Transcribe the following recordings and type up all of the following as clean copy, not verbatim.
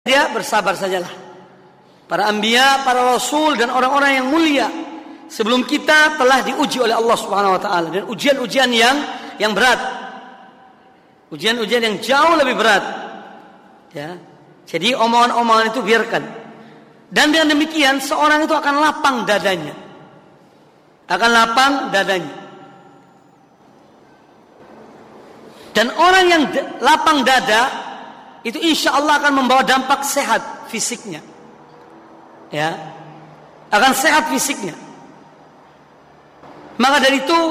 Dia bersabar sajalah. Para anbiya, para rasul dan orang-orang yang mulia sebelum kita telah diuji oleh Allah Subhanahu wa taala, dan ujian-ujian yang berat. Ujian-ujian yang jauh lebih berat. Ya. Jadi omongan-omongan itu biarkan. Dan dengan demikian seorang itu akan lapang dadanya. Akan lapang dadanya. Dan orang yang lapang dada itu insya Allah akan membawa dampak sehat fisiknya. Ya, akan sehat fisiknya. Maka dari itu,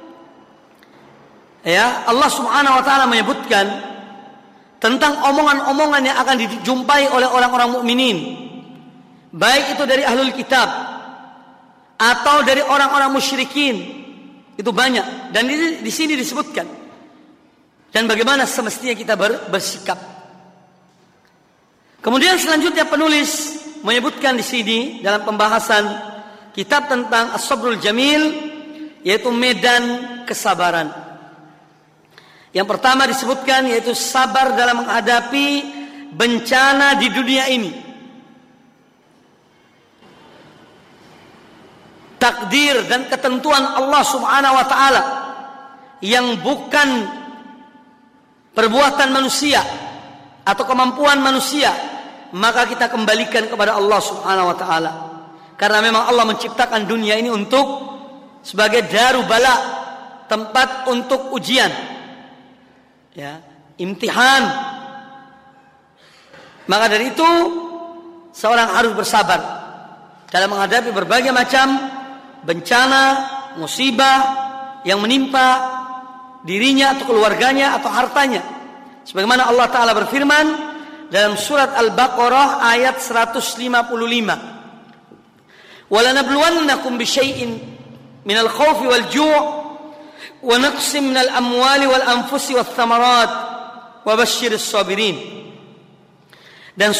ya, Allah Subhanahu wa taala menyebutkan tentang omongan-omongan yang akan dijumpai oleh orang-orang mukminin, baik itu dari ahlul kitab atau dari orang-orang musyrikin. Itu banyak, dan di sini disebutkan. Dan bagaimana semestinya kita bersikap. Kemudian selanjutnya penulis menyebutkan di sini dalam pembahasan kitab tentang As-Sabrul Jamil, yaitu medan kesabaran. Yang pertama disebutkan yaitu sabar dalam menghadapi bencana di dunia ini. Takdir dan ketentuan Allah Subhanahu wa taala yang bukan perbuatan manusia atau kemampuan manusia, maka kita kembalikan kepada Allah Subhanahu wa taala. Karena memang Allah menciptakan dunia ini untuk sebagai daru bala, tempat untuk ujian. Ya, imtihan. Maka dari itu seorang harus bersabar dalam menghadapi berbagai macam bencana, musibah yang menimpa dirinya atau keluarganya atau hartanya. Sebagaimana Allah Ta'ala berfirman dalam surat Al-Baqarah ayat 155. وَلَنَبْلُوَنَّكُمْ بِشَيْءٍ مِنَ الْخَوْفِ وَالْجُوعِ وَنَقْصٍ مِنَ الْأَمْوَالِ وَالْأَنْفُسِ وَالثَّمَرَاتِ وَبَشِّرِ الصَّابِرِينَ. Dan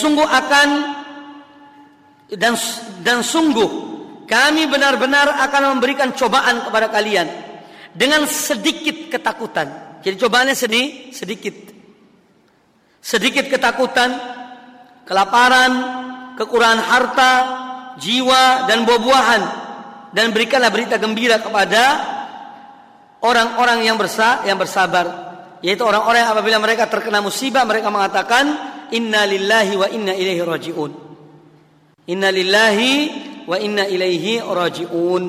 sungguh kami benar-benar akan memberikan cobaan kepada kalian dengan sedikit ketakutan. Jadi cobaannya sedikit. Sedikit ketakutan, kelaparan, kekurangan harta, jiwa dan buah-buahan. Dan berikanlah berita gembira kepada orang-orang yang bersabar, yaitu orang-orang yang apabila mereka terkena musibah mereka mengatakan inna lillahi wa inna ilaihi raji'un. Inna lillahi wa inna ilaihi raji'un.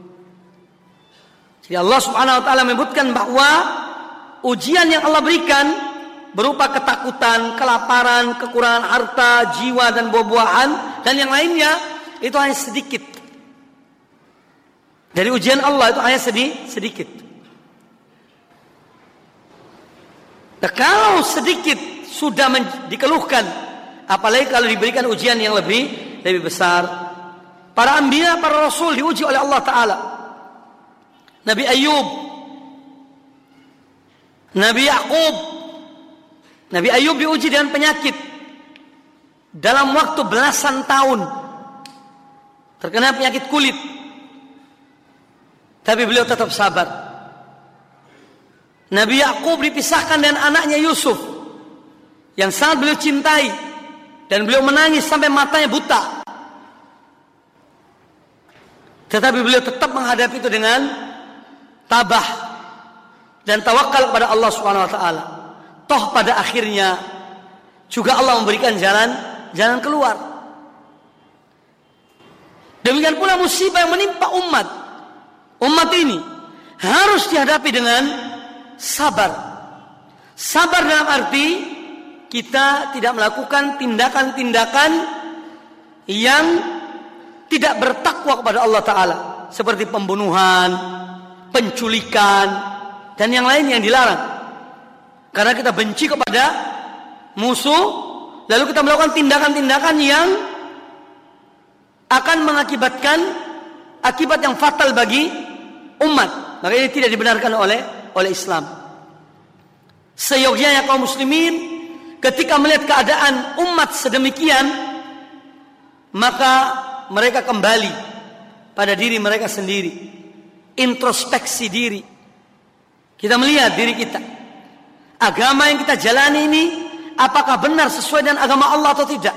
Jadi Allah Subhanahu wa taala menyebutkan bahwa ujian yang Allah berikan berupa ketakutan, kelaparan, kekurangan harta, jiwa dan buah-buahan dan yang lainnya itu hanya sedikit. Dari ujian Allah itu hanya sedikit. Nah, kalau sedikit sudah dikeluhkan, apalagi kalau diberikan ujian yang lebih besar. Para anbiya, para rasul diuji oleh Allah Ta'ala. Nabi Ayub, Nabi Yaqub. Nabi Ayub diuji dengan penyakit dalam waktu belasan tahun, terkena penyakit kulit, tapi beliau tetap sabar. Nabi Yaqub dipisahkan dengan anaknya Yusuf yang sangat beliau cintai, dan beliau menangis sampai matanya buta, tetapi beliau tetap menghadapi itu dengan tabah dan tawakal kepada Allah Subhanahu wa taala. Toh pada akhirnya juga Allah memberikan jalan keluar. Demikian pula musibah yang menimpa umat ini harus dihadapi dengan sabar. Sabar dalam arti kita tidak melakukan tindakan-tindakan yang tidak bertakwa kepada Allah Ta'ala, seperti pembunuhan, penculikan dan yang lain yang dilarang. Karena kita benci kepada musuh, lalu kita melakukan tindakan-tindakan yang akan mengakibatkan akibat yang fatal bagi umat. Maka ini tidak dibenarkan oleh Islam. Seyogyanya kaum muslimin ketika melihat keadaan umat sedemikian, maka mereka kembali pada diri mereka sendiri, introspeksi diri. Kita melihat diri kita. Agama yang kita jalani ini apakah benar sesuai dengan agama Allah atau tidak.